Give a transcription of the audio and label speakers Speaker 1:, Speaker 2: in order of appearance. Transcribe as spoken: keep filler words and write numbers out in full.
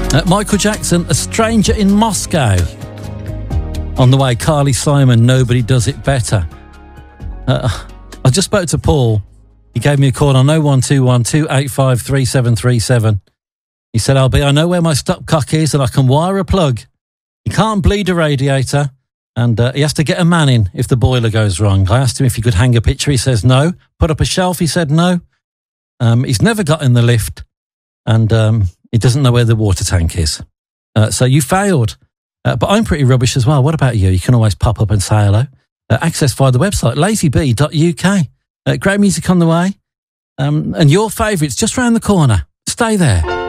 Speaker 1: Uh, Michael Jackson, A Stranger in Moscow. On the way, Carly Simon, Nobody Does It Better. Uh, I just spoke to Paul. He gave me a call on oh one two one, two eight five, three seven three seven. He said, Albie, I know where my stopcock is and I can wire a plug. He can't bleed a radiator and uh, he has to get a man in if the boiler goes wrong. I asked him if he could hang a picture. He says no. Put up a shelf. He said no. Um, he's never got in the lift and um, he doesn't know where the water tank is. Uh, so you failed. Uh, but I'm pretty rubbish as well. What about you? You can always pop up and say hello. Uh, access via the website, lazy bee dot U K. Uh, great music on the way. Um, and your favourites just round the corner. Stay there.